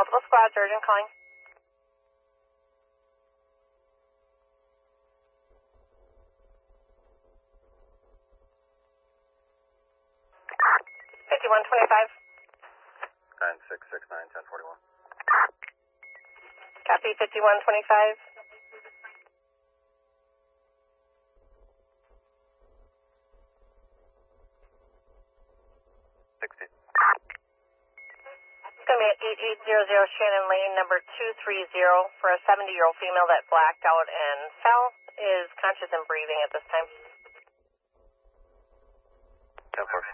multiple squads, urgent calling. 5125. 9669 1041. Copy 5125. 60. It's going to be at 8800 Shannon Lane, number 230, for a 70-year-old female that blacked out and fell, is conscious and breathing at this time. 10-4.